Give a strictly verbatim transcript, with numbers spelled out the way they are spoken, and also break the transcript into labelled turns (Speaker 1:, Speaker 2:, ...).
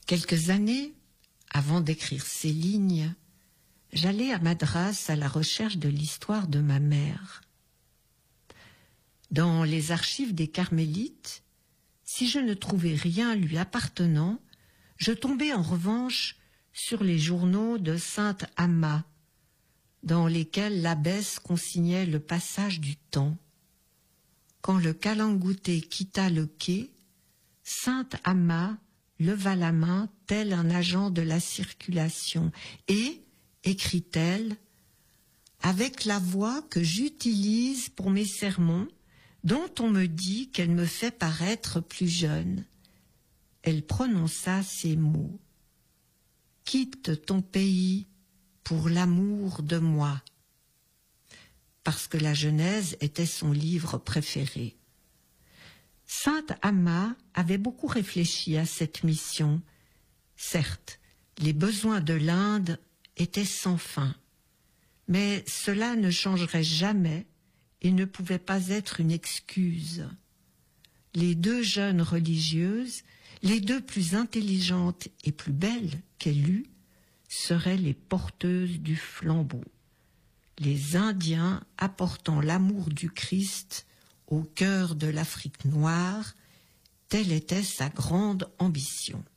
Speaker 1: Quelques années avant d'écrire ces lignes, j'allais à Madras à la recherche de l'histoire de ma mère. Dans les archives des Carmélites, si je ne trouvais rien lui appartenant, je tombais en revanche sur les journaux de Sainte Amma, dans lesquels l'abbesse consignait le passage du temps. Quand le Calangouté quitta le quai, Sainte Amma leva la main tel un agent de la circulation et, écrit-elle, « Avec la voix que j'utilise pour mes sermons, dont on me dit qu'elle me fait paraître plus jeune, elle prononça ces mots. « Quitte ton pays pour l'amour de moi », parce que la Genèse était son livre préféré. Sainte Amma avait beaucoup réfléchi à cette mission. Certes, les besoins de l'Inde étaient sans fin, mais cela ne changerait jamais et ne pouvait pas être une excuse. Les deux jeunes religieuses, les deux plus intelligentes et plus belles qu'elle eût, seraient les porteuses du flambeau, les Indiens apportant l'amour du Christ au cœur de l'Afrique noire, telle était sa grande ambition.